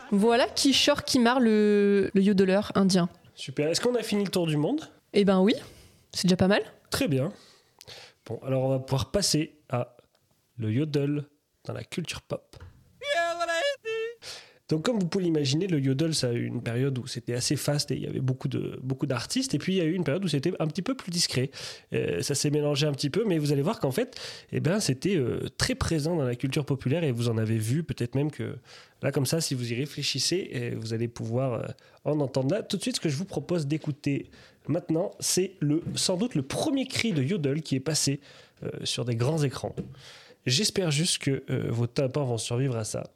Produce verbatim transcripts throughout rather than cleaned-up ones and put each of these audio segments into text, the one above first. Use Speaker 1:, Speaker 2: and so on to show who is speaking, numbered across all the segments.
Speaker 1: Voilà Kishore Kumar, le, le yodeleur indien.
Speaker 2: Super. Est-ce qu'on a fini le tour du monde ?
Speaker 1: Eh ben oui, c'est déjà pas mal.
Speaker 2: Très bien. Bon, alors on va pouvoir passer à le yodel dans la culture pop. Donc comme vous pouvez l'imaginer, le yodel, ça a eu une période où c'était assez fast et il y avait beaucoup, de, beaucoup d'artistes. Et puis il y a eu une période où c'était un petit peu plus discret. Euh, ça s'est mélangé un petit peu, mais vous allez voir qu'en fait, eh ben, c'était euh, très présent dans la culture populaire et vous en avez vu peut-être même que là, comme ça, si vous y réfléchissez, eh, vous allez pouvoir euh, en entendre là. Tout de suite, ce que je vous propose d'écouter maintenant, c'est le, sans doute le premier cri de yodel qui est passé euh, sur des grands écrans. J'espère juste que euh, vos tympans vont survivre à ça.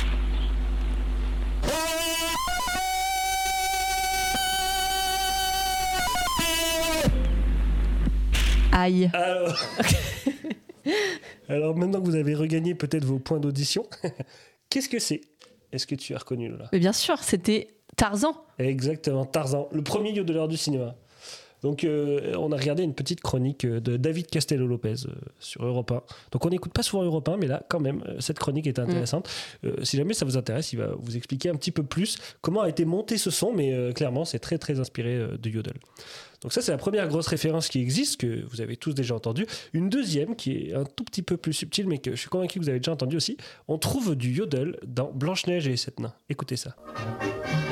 Speaker 1: Aïe.
Speaker 2: Alors, alors maintenant que vous avez regagné peut-être vos points d'audition, qu'est-ce que c'est ? Est-ce que tu as reconnu là ?
Speaker 1: Mais bien sûr, c'était Tarzan.
Speaker 2: Exactement, Tarzan, le premier yodeleur du cinéma. Donc euh, on a regardé une petite chronique de David Castello-Lopez euh, sur Europe un. Donc on n'écoute pas souvent Europe un, mais là quand même, euh, cette chronique est intéressante. Mmh. Euh, si jamais ça vous intéresse, il va vous expliquer un petit peu plus comment a été monté ce son, mais euh, clairement c'est très très inspiré euh, de yodel. Donc ça c'est la première grosse référence qui existe, que vous avez tous déjà entendu. Une deuxième qui est un tout petit peu plus subtile, mais que je suis convaincu que vous avez déjà entendu aussi. On trouve du yodel dans Blanche-Neige et les Sept Nains. Écoutez ça.